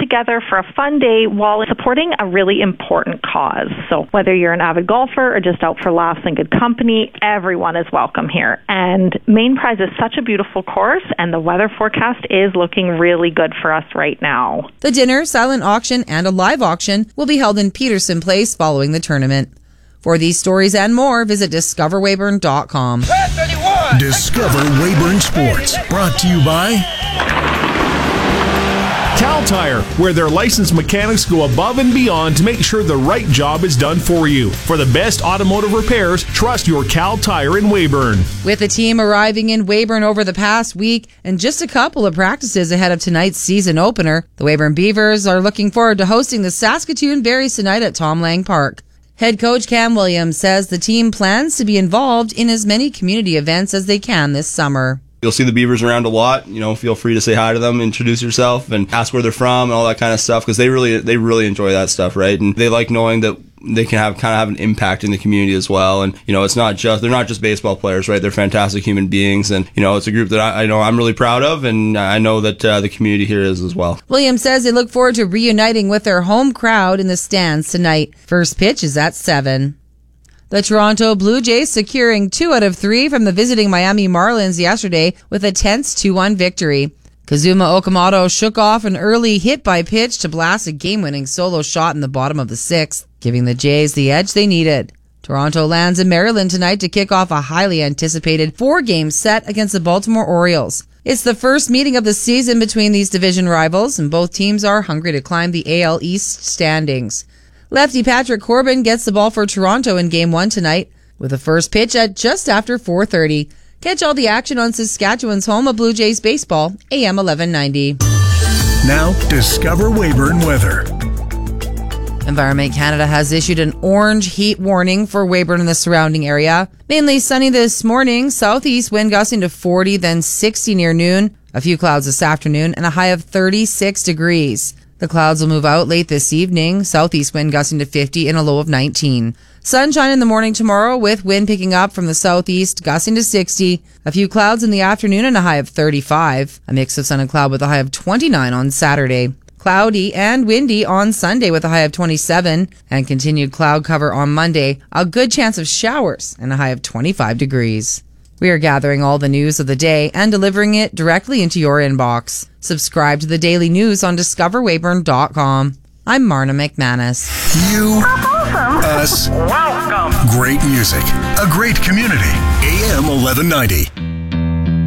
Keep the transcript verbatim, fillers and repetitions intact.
together for a fun day while supporting a really important cause. So whether you're an avid golfer or just out for laughs and good company, everyone is welcome here. And Main Prize is such a beautiful course, and the weather forecast is looking really good for us right now. The dinner, silent auction, and a live auction will be held in Peterson Place following the tournament. For these stories and more, visit discover weyburn dot com. Discover Weyburn Sports, brought to you by Cal Tire, where their licensed mechanics go above and beyond to make sure the right job is done for you. For the best automotive repairs, trust your Cal Tire in Weyburn. With the team arriving in Weyburn over the past week and just a couple of practices ahead of tonight's season opener, the Weyburn Beavers are looking forward to hosting the Saskatoon Berries tonight at Tom Lang Park. Head coach Cam Williams says the team plans to be involved in as many community events as they can this summer. You'll see the Beavers around a lot. You know, feel free to say hi to them, introduce yourself, and ask where they're from and all that kind of stuff, because they really they really enjoy that stuff, right? And they like knowing that they can have kind of have an impact in the community as well. And you know, it's not just they're not just baseball players, right? They're fantastic human beings, and you know, it's a group that I, I know I'm really proud of, and I know that uh, the community here is as well. Williams says they look forward to reuniting with their home crowd in the stands tonight. First pitch is at seven. The Toronto Blue Jays securing two out of three from the visiting Miami Marlins yesterday with a tense two one victory. Kazuma Okamoto shook off an early hit-by-pitch to blast a game-winning solo shot in the bottom of the sixth, giving the Jays the edge they needed. Toronto lands in Maryland tonight to kick off a highly anticipated four-game set against the Baltimore Orioles. It's the first meeting of the season between these division rivals, and both teams are hungry to climb the A L East standings. Lefty Patrick Corbin gets the ball for Toronto in Game one tonight, with the first pitch at just after four thirty. Catch all the action on Saskatchewan's home of Blue Jays baseball, A M eleven ninety. Now, Discover Weyburn weather. Environment Canada has issued an orange heat warning for Weyburn and the surrounding area. Mainly sunny this morning, southeast wind gusting to forty, then sixty near noon. A few clouds this afternoon, and a high of thirty-six degrees. The clouds will move out late this evening, southeast wind gusting to fifty and a low of nineteen. Sunshine in the morning tomorrow with wind picking up from the southeast, gusting to sixty. A few clouds in the afternoon and a high of thirty-five. A mix of sun and cloud with a high of twenty-nine on Saturday. Cloudy and windy on Sunday with a high of twenty-seven. And continued cloud cover on Monday. A good chance of showers and a high of twenty-five degrees. We are gathering all the news of the day and delivering it directly into your inbox. Subscribe to the daily news on discover weyburn dot com. I'm Marna McManus. You, us, Welcome. great music, a great community. A M eleven ninety.